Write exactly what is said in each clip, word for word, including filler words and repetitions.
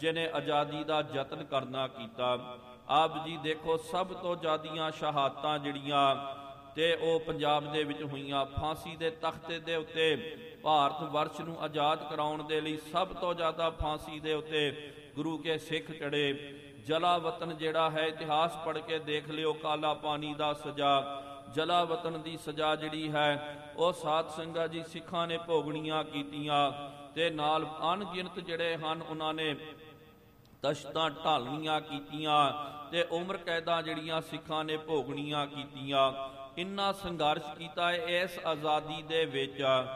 जिन्हें आज़ादी का यत्न करना किया। आप जी देखो सब तो ज़्यादियां शहादतां जिहड़ियां ते ओ पंजाब दे विच होईयां। फांसी दे तख्ते दे उत्ते भारत वर्ष नूं आज़ाद कराउण दे लई सब तो ज़्यादा फांसी दे उत्ते गुरु के सिख चढ़े। जलावतन जिहड़ा है इतिहास पढ़ के देख लिओ, काला पानी दा सजा, जलावतन दी सजा जिहड़ी है ਉਹ ਸਾਧ ਸੰਗਤ जी सिखां ने भोगणियां कीतियां ते नाल अनगिनत जिहड़े हन उन्हां ने तश्तां ढालणियां कीतियां ते उम्र कैदां जिहड़ियां सिखां ने भोगणियां कीतियां। इन्ना संघर्ष कीता है। इस आज़ादी दे विच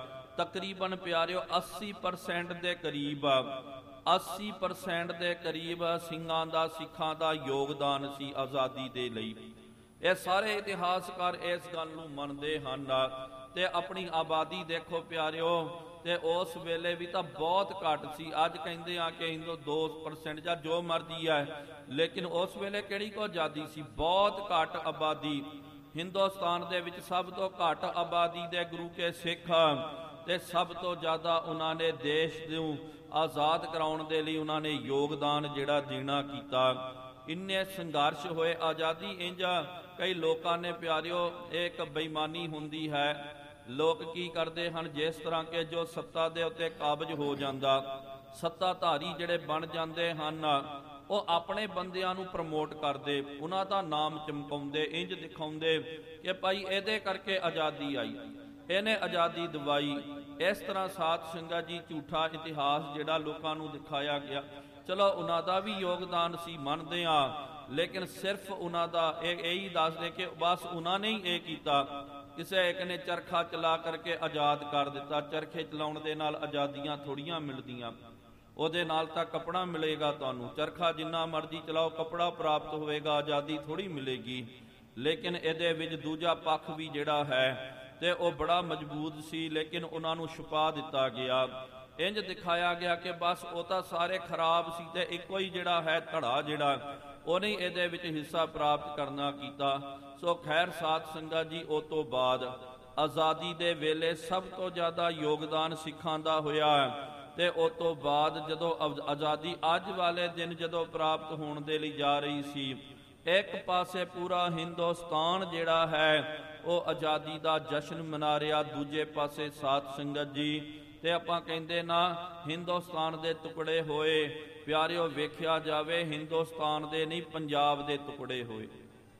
तकरीबन प्यारिओ अस्सी परसेंट दे करीब अस्सी परसेंट दे करीब ਸਿੰਘਾਂ ਦਾ ਸਿੱਖਾਂ ਦਾ योगदान सी आज़ादी दे लई। ਇਹ ਸਾਰੇ ਇਤਿਹਾਸਕਾਰ ਇਸ ਗੱਲ ਨੂੰ ਮੰਨਦੇ ਹਨ ਤੇ ਆਪਣੀ ਆਬਾਦੀ ਦੇਖੋ ਪਿਆਰਿਓ ਤੇ ਉਸ ਵੇਲੇ ਵੀ ਤਾਂ ਬਹੁਤ ਘੱਟ ਸੀ। ਅੱਜ ਕਹਿੰਦੇ ਆ ਕਿ ਹਿੰਦੂ ਦੋ ਪਰਸੈਂਟ ਜਾਂ ਜੋ ਮਰਜ਼ੀ ਹੈ, ਲੇਕਿਨ ਉਸ ਵੇਲੇ ਕਿਹੜੀ ਕੋ ਆਜ਼ਾਦੀ ਸੀ? ਬਹੁਤ ਘੱਟ ਆਬਾਦੀ। ਹਿੰਦੁਸਤਾਨ ਦੇ ਵਿੱਚ ਸਭ ਤੋਂ ਘੱਟ ਆਬਾਦੀ ਦੇ ਗੁਰੂ ਕੇ ਸਿੱਖ ਤੇ ਸਭ ਤੋਂ ਜ਼ਿਆਦਾ ਉਹਨਾਂ ਨੇ ਦੇਸ਼ ਨੂੰ ਆਜ਼ਾਦ ਕਰਾਉਣ ਦੇ ਲਈ ਉਹਨਾਂ ਨੇ ਯੋਗਦਾਨ ਜਿਹੜਾ ਦੇਣਾ ਕੀਤਾ। इन्ने संघर्ष होए आज़ादी इंज कई लोगों ने प्यारिओ एक बेईमानी हुंदी है। लोग की करते हैं जिस तरह के जो सत्ता दे उत्ते काबज हो जाता, सत्ताधारी जिहड़े बन जाते हैं वो अपने बंदियां नूं प्रमोट करते, उन्हां दा नाम चमकाउंदे, इंज दिखाउंदे कि भाई इहदे करके आज़ादी आई, इहने आज़ादी दवाई। इस तरह साध संगत जी झूठा इतिहास जिहड़ा लोकां नूं दिखाया गया। चलो उन्हां दा भी योगदान सी मनदे आ, लेकिन सिर्फ उन्हां दा यही दस दे कि बस उन्हां ने ही ये कीता। किसी एक ने चरखा चला करके आज़ाद कर दिता। चरखे चलाउण दे नाल आज़ादियां थोड़ियां मिलदियां, ਉਹਦੇ ਨਾਲ ਤਾਂ कपड़ा मिलेगा ਤੁਹਾਨੂੰ। चरखा जिन्ना मर्जी चलाओ कपड़ा प्राप्त होएगा, आज़ादी थोड़ी मिलेगी। लेकिन ਇਹਦੇ ਵਿੱਚ ਦੂਜਾ ਪੱਖ ਵੀ ਜਿਹੜਾ ਹੈ ਤੇ ਉਹ ਬੜਾ ਮਜ਼ਬੂਤ ਸੀ, लेकिन ਉਹਨਾਂ ਨੂੰ ਛੁਪਾ ਦਿੱਤਾ ਗਿਆ। इंज दिखाया गया कि बस वो तो सारे खराब सी ते इको ही जिहड़ा है धड़ा जिहड़ा उहने इहदे विच हिस्सा प्राप्त करना कीता। सो खैर साध संगत जी उस तो बाद आज़ादी दे वेले सब तो ज़्यादा योगदान सिखां दा होया ते उस तो बाद जदों आज़ादी अज वाले दिन जदों प्राप्त होण दे लई जा रही सी, एक पासे पूरा हिंदुस्तान जिहड़ा है वो आज़ादी दा जश्न मना रिहा, दूजे पासे साध संगत जी ਤੇ ਆਪਾਂ ਕਹਿੰਦੇ ਨਾ ਹਿੰਦੁਸਤਾਨ ਦੇ ਟੁਕੜੇ ਹੋਏ। ਪਿਆਰਿਓ ਵੇਖਿਆ ਜਾਵੇ ਹਿੰਦੁਸਤਾਨ ਦੇ ਨਹੀਂ ਪੰਜਾਬ ਦੇ ਟੁਕੜੇ ਹੋਏ।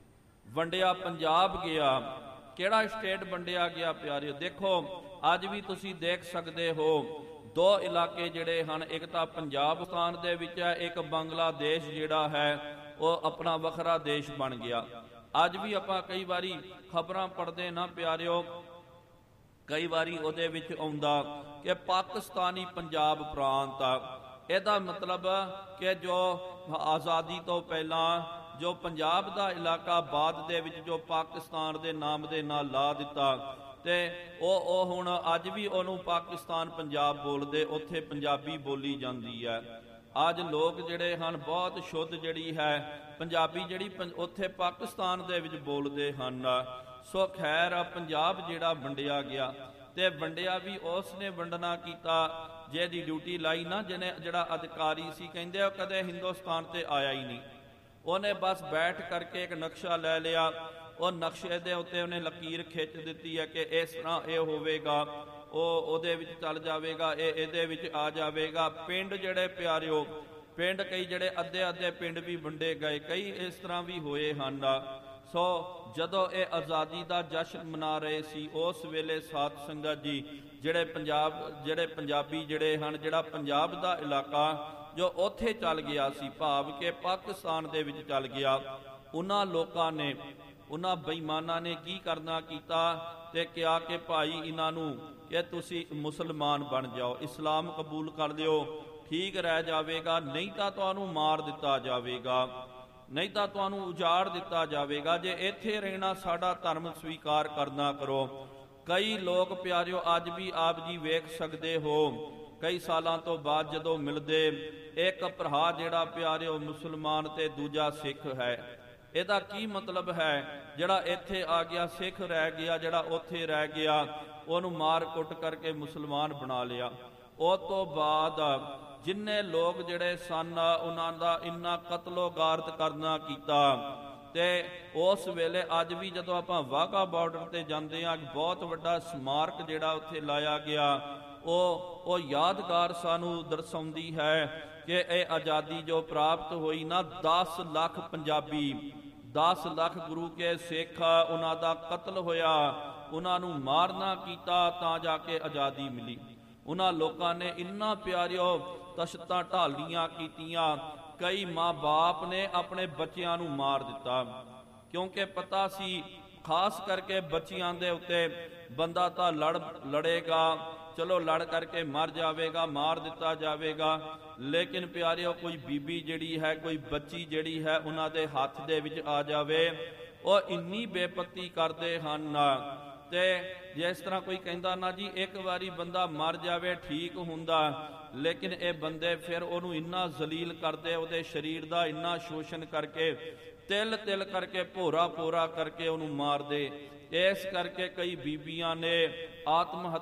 ਵੰਡਿਆ ਪੰਜਾਬ ਗਿਆ, ਕਿਹੜਾ ਸਟੇਟ ਵੰਡਿਆ ਗਿਆ ਪਿਆਰਿਓ? ਦੇਖੋ ਅੱਜ ਵੀ ਤੁਸੀਂ ਦੇਖ ਸਕਦੇ ਹੋ ਦੋ ਇਲਾਕੇ ਜਿਹੜੇ ਹਨ, ਇੱਕ ਤਾਂ ਪੰਜਾਬਸਤਾਨ ਦੇ ਵਿੱਚ ਹੈ, ਇੱਕ ਬੰਗਲਾਦੇਸ਼ ਜਿਹੜਾ ਹੈ ਉਹ ਆਪਣਾ ਵੱਖਰਾ ਦੇਸ਼ ਬਣ ਗਿਆ। ਅੱਜ ਵੀ ਆਪਾਂ ਕਈ ਵਾਰੀ ਖਬਰਾਂ ਪੜ੍ਹਦੇ ਨਾ ਪਿਆਰਿਓ, कई बारी उहदे विच आउंदा कि पाकिस्तानी पंजाब प्रांत आ। इहदा मतलब कि जो आज़ादी तो पहला जो पंजाब दा इलाका बाद दे विच जो पाकिस्तान दे नाम दे नाल ला दिता ते ਉਹ ਉਹ ਹੁਣ ਅੱਜ ਵੀ ਉਹਨੂੰ ਪਾਕਿਸਤਾਨ ਪੰਜਾਬ ਬੋਲਦੇ, ਉੱਥੇ ਪੰਜਾਬੀ ਬੋਲੀ ਜਾਂਦੀ ਹੈ। ਅੱਜ ਲੋਕ ਜਿਹੜੇ ਹਨ ਬਹੁਤ ਸ਼ੁੱਧ ਜਿਹੜੀ ਹੈ ਪੰਜਾਬੀ ਜਿਹੜੀ ਉੱਥੇ ਪਾਕਿਸਤਾਨ ਦੇ ਵਿੱਚ ਬੋਲਦੇ ਹਨ। ਸੋ ਖੈਰ ਪੰਜਾਬ ਜਿਹੜਾ ਵੰਡਿਆ ਗਿਆ ਤੇ ਵੰਡਿਆ ਵੀ ਉਸ ਨੇ ਵੰਡਣਾ ਕੀਤਾ ਜਿਹਦੀ ਡਿਊਟੀ ਲਾਈ ਨਾ, ਜਿਹਨੇ ਜਿਹੜਾ ਅਧਿਕਾਰੀ ਸੀ ਕਹਿੰਦੇ ਉਹ ਕਦੇ ਹਿੰਦੁਸਤਾਨ ਤੇ ਆਇਆ ਹੀ ਨਹੀਂ। ਉਹਨੇ ਬਸ ਬੈਠ ਕਰਕੇ ਇੱਕ ਨਕਸ਼ਾ ਲੈ ਲਿਆ, ਉਹ ਨਕਸ਼ੇ ਦੇ ਉੱਤੇ ਉਹਨੇ ਲਕੀਰ ਖਿੱਚ ਦਿੱਤੀ ਹੈ ਕਿ ਇਸ ਤਰ੍ਹਾਂ ਇਹ ਹੋਵੇਗਾ, ਉਹ ਉਹਦੇ ਵਿੱਚ ਚੱਲ ਜਾਵੇਗਾ, ਇਹ ਇਹਦੇ ਵਿੱਚ ਆ ਜਾਵੇਗਾ। ਪਿੰਡ ਜਿਹੜੇ ਪਿਆਰਿਓ ਪਿੰਡ ਕਈ ਜਿਹੜੇ ਅੱਧੇ ਅੱਧੇ ਪਿੰਡ ਵੀ ਵੰਡੇ ਗਏ, ਕਈ ਇਸ ਤਰ੍ਹਾਂ ਵੀ ਹੋਏ ਹਨ। ਸੋ ਜਦੋਂ ਇਹ ਆਜ਼ਾਦੀ ਦਾ ਜਸ਼ਨ ਮਨਾ ਰਹੇ ਸੀ ਉਸ ਵੇਲੇ ਸਾਧ ਸੰਗਤ ਜੀ ਜਿਹੜੇ ਪੰਜਾਬ ਜਿਹੜੇ ਪੰਜਾਬੀ ਜਿਹੜੇ ਹਨ, ਜਿਹੜਾ ਪੰਜਾਬ ਦਾ ਇਲਾਕਾ ਜੋ ਉੱਥੇ ਚੱਲ ਗਿਆ ਸੀ, ਭਾਵ ਕਿ ਪਾਕਿਸਤਾਨ ਦੇ ਵਿੱਚ ਚੱਲ ਗਿਆ, ਉਹਨਾਂ ਲੋਕਾਂ ਨੇ ਉਹਨਾਂ ਬੇਈਮਾਨਾਂ ਨੇ ਕੀ ਕਰਨਾ ਕੀਤਾ ਤੇ ਕਿਹਾ ਕਿ ਭਾਈ ਇਹਨਾਂ ਨੂੰ ਕਿ ਤੁਸੀਂ ਮੁਸਲਮਾਨ ਬਣ ਜਾਓ, ਇਸਲਾਮ ਕਬੂਲ ਕਰ ਲਿਓ, ਠੀਕ ਰਹਿ ਜਾਵੇਗਾ, ਨਹੀਂ ਤਾਂ ਤੁਹਾਨੂੰ ਮਾਰ ਦਿੱਤਾ ਜਾਵੇਗਾ, ਨਹੀਂ ਤਾਂ ਤੁਹਾਨੂੰ ਉਜਾੜ ਦਿੱਤਾ ਜਾਵੇਗਾ, ਜੇ ਇੱਥੇ ਰਹਿਣਾ ਸਾਡਾ ਧਰਮ ਸਵੀਕਾਰ ਕਰਨਾ ਕਰੋ। ਕਈ ਲੋਕ ਪਿਆਰਿਓ ਅੱਜ ਵੀ ਆਪ ਜੀ ਵੇਖ ਸਕਦੇ ਹੋ, ਕਈ ਸਾਲਾਂ ਤੋਂ ਬਾਅਦ ਜਦੋਂ ਮਿਲਦੇ ਇੱਕ ਭਰਾ ਜਿਹੜਾ ਪਿਆਰਿਓ ਮੁਸਲਮਾਨ ਤੇ ਦੂਜਾ ਸਿੱਖ ਹੈ, ਇਹਦਾ ਕੀ ਮਤਲਬ ਹੈ? ਜਿਹੜਾ ਇੱਥੇ ਆ ਗਿਆ ਸਿੱਖ ਰਹਿ ਗਿਆ, ਜਿਹੜਾ ਉੱਥੇ ਰਹਿ ਗਿਆ ਉਹਨੂੰ ਮਾਰ ਕੁੱਟ ਕਰਕੇ ਮੁਸਲਮਾਨ ਬਣਾ ਲਿਆ। ਉਸ ਤੋਂ ਬਾਅਦ ਜਿੰਨੇ ਲੋਕ ਜਿਹੜੇ ਸਨ ਉਹਨਾਂ ਦਾ ਇੰਨਾ ਕਤਲੋ ਗਾਰਤ ਕਰਨਾ ਕੀਤਾ। ਤੇ ਉਸ ਵੇਲੇ ਅੱਜ ਵੀ ਜਦੋਂ ਆਪਾਂ ਵਾਹਗਾ ਬਾਰਡਰ ਤੇ ਜਾਂਦੇ ਹਾਂ, ਬਹੁਤ ਵੱਡਾ ਸਮਾਰਕ ਜਿਹੜਾ ਉੱਥੇ ਲਾਇਆ ਗਿਆ, ਉਹ ਉਹ ਯਾਦਗਾਰ ਸਾਨੂੰ ਦਰਸਾਉਂਦੀ ਹੈ ਕਿ ਇਹ ਆਜ਼ਾਦੀ ਜੋ ਪ੍ਰਾਪਤ ਹੋਈ ਨਾ, ਦਸ ਲੱਖ ਪੰਜਾਬੀ, ਦਸ ਲੱਖ ਗੁਰੂ ਕੇ ਸਿੱਖ, ਉਹਨਾਂ ਦਾ ਕਤਲ ਹੋਇਆ, ਉਹਨਾਂ ਨੂੰ ਮਾਰਨਾ ਕੀਤਾ ਤਾਂ ਜਾ ਕੇ ਆਜ਼ਾਦੀ ਮਿਲੀ। ਉਹਨਾਂ ਲੋਕਾਂ ਨੇ ਇੰਨਾ ਪਿਆਰਿਓ ਤਸ਼ਤਾਂ ਢਾਲੀਆਂ ਕੀਤੀਆਂ, ਕਈ ਮਾਂ ਬਾਪ ਨੇ ਆਪਣੇ ਬੱਚਿਆਂ ਨੂੰ ਮਾਰ ਦਿੱਤਾ, ਕਿਉਂਕਿ ਪਤਾ ਸੀ ਖਾਸ ਕਰਕੇ ਬੱਚਿਆਂ ਦੇ ਉੱਤੇ ਬੰਦਾ ਤਾਂ ਲੜ ਲੜੇਗਾ ਚਲੋ ਲੜ ਕਰਕੇ ਮਰ ਜਾਵੇਗਾ, ਮਾਰ ਦਿੱਤਾ ਜਾਵੇਗਾ, ਲੇਕਿਨ ਪਿਆਰਿਓ ਕੋਈ ਬੀਬੀ ਜਿਹੜੀ ਹੈ, ਕੋਈ ਬੱਚੀ ਜਿਹੜੀ ਹੈ ਉਹਨਾਂ ਦੇ ਹੱਥ ਦੇ ਵਿੱਚ ਆ ਜਾਵੇ, ਉਹ ਇੰਨੀ ਬੇਪਤੀ ਕਰਦੇ ਹਨ। ਤੇ ਜਿਸ ਤਰ੍ਹਾਂ ਕੋਈ ਕਹਿੰਦਾ ਨਾ ਜੀ ਇੱਕ ਵਾਰੀ ਬੰਦਾ ਮਰ ਜਾਵੇ ਠੀਕ ਹੁੰਦਾ, ਲੇਕਿਨ ਇਹ ਬੰਦੇ ਫਿਰ ਉਹਨੂੰ ਇੰਨਾ ਜ਼ਲੀਲ ਕਰਦੇ, ਉਹਦੇ ਸਰੀਰ ਦਾ ਇੰਨਾ ਸ਼ੋਸ਼ਣ ਕਰਕੇ, ਤਿਲ ਤਿਲ ਕਰਕੇ, ਭੋਰਾ ਭੋਰਾ ਕਰਕੇ ਉਹਨੂੰ ਮਾਰਦੇ। ਇਸ ਕਰਕੇ ਕਈ ਬੀਬੀਆਂ ਨੇ ਆਤਮ